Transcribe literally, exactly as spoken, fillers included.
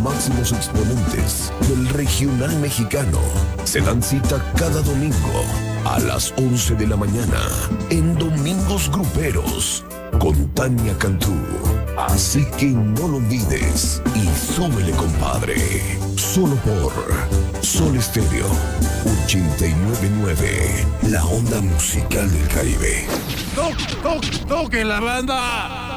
máximos exponentes del regional mexicano se dan cita cada domingo a las once de la mañana en Domingos Gruperos con Tania Cantú. Así que no lo olvides y súbele, compadre. Solo por Sol Estéreo ochenta y nueve punto nueve, la onda musical del Caribe. ¡Toc, toc, toque la banda!